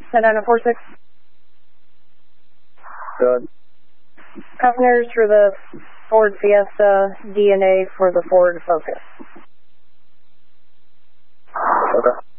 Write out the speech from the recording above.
10946. Good. Governors for the Ford Fiesta, DNA for the Ford Focus. Okay.